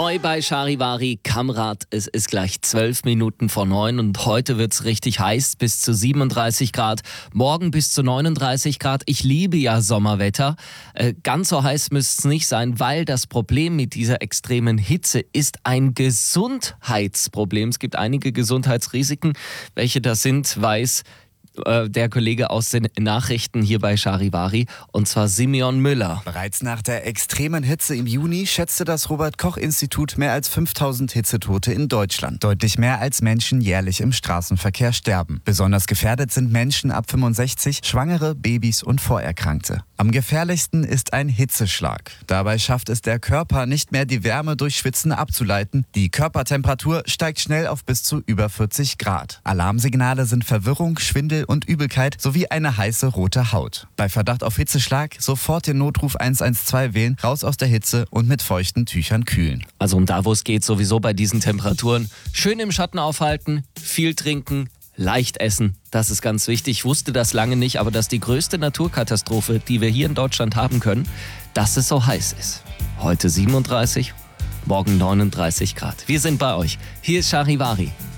Neu bei Charivari, Kamrat, es ist gleich 12 Minuten vor 9 und heute wird's richtig heiß, bis zu 37 Grad, morgen bis zu 39 Grad. Ich liebe ja Sommerwetter. Ganz so heiß müsste es nicht sein, weil das Problem mit dieser extremen Hitze ist ein Gesundheitsproblem. Es gibt einige Gesundheitsrisiken. Welche das sind, weiß der Kollege aus den Nachrichten hier bei Charivari, und zwar Simeon Müller. Bereits nach der extremen Hitze im Juni schätzte das Robert-Koch-Institut mehr als 5000 Hitzetote in Deutschland. Deutlich mehr als Menschen jährlich im Straßenverkehr sterben. Besonders gefährdet sind Menschen ab 65, Schwangere, Babys und Vorerkrankte. Am gefährlichsten ist ein Hitzeschlag. Dabei schafft es der Körper nicht mehr, die Wärme durch Schwitzen abzuleiten. Die Körpertemperatur steigt schnell auf bis zu über 40 Grad. Alarmsignale sind Verwirrung, Schwindel und Übelkeit sowie eine heiße rote Haut. Bei Verdacht auf Hitzeschlag sofort den Notruf 112 wählen, raus aus der Hitze und mit feuchten Tüchern kühlen. Also um da, wo es geht, sowieso bei diesen Temperaturen. Schön im Schatten aufhalten, viel trinken, leicht essen. Das ist ganz wichtig. Ich wusste das lange nicht, aber dass die größte Naturkatastrophe, die wir hier in Deutschland haben können, dass es so heiß ist. Heute 37, morgen 39 Grad. Wir sind bei euch. Hier ist Charivari.